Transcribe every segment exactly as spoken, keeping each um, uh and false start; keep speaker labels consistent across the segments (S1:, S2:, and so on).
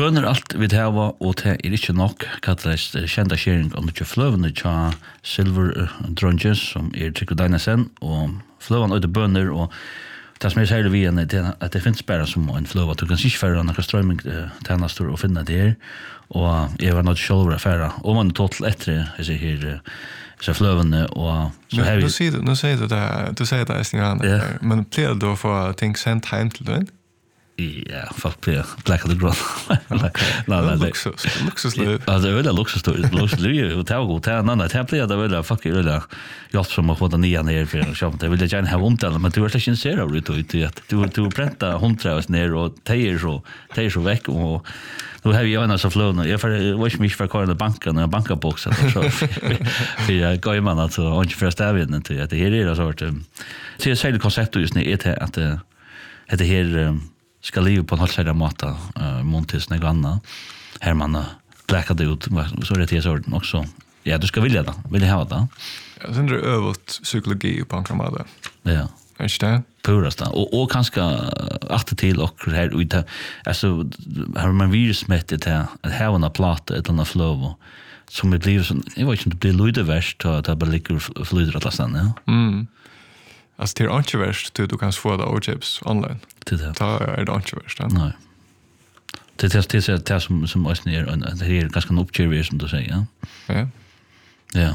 S1: bøner alt vi hava, og det er ikke nok kallast kjenda skjering om det fløvene tja Silver Dronjes, som er Trygve Dynesen, og fløvene øyde bøner, og det som er særlig vi er at det finnes bare som en fløv, at du kan ikke fære noen strømming tjenester og finne det her, og jeg var nødt til selv å fære, og man er totalt etter disse her så fløvene, og så har vi...
S2: Nu sier du, nu sier du det, du sier det i gang, men pleier du å få ting sendt hjem til du?
S1: Ja, folk blir black of the growth.
S2: Luxus, luxusliv.
S1: Ja, det är väl luxus luxusliv och ta god ta annan ta blir det väl fuck you där. Jag som har fått den nya ner för så det vill jag gärna ha omtal men du är inte sincere ut ut att du du pränta hundträs ner och tejer så tejer så veck och nu har vi ju annars flowna. Jag för watch mig för kvar i banken och bankabox så för jag går ju man alltså och inte första även till att det är det så vart det är så koncept just nu är att att det här ska leva på en halv säda mata uh, montis något annat här man uh, bläckar det ut så det är så också ja du ska vilja det vill ha det
S2: ja sen är det övrigt psykologi på en kamera
S1: ja
S2: är det
S1: purast och och kanske åter till och här ute alltså har man virusmättet här att ha en platta ett annat flow som det blir så jag vet inte det blir lite värst att det bara ligger flyter att läsa ja
S2: mm alltså det är inte värst du kan få det O-chips online.
S1: Det där.
S2: Ta är det inte värst.
S1: Nej. Det är det är det som som oss ner och det är ganska uppkörvis som du säger.
S2: Ja.
S1: Ja.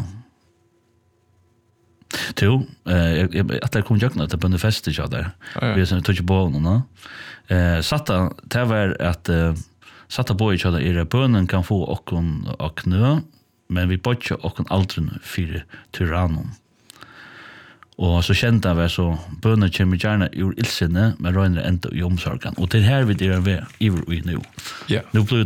S1: Jo, eh att det kom jag att på den festen så där. Vi sen tog ju på någon. Eh satta det var att satta på each other är bönen kan få och och knö men vi botcha och aldrig för tyrannon. Og så kjente jeg så bønner kommer gjerne ur ilsinne, men røyner enda i omsorgen. Og til her vil det være i nu.
S2: Ja.
S1: Nu blir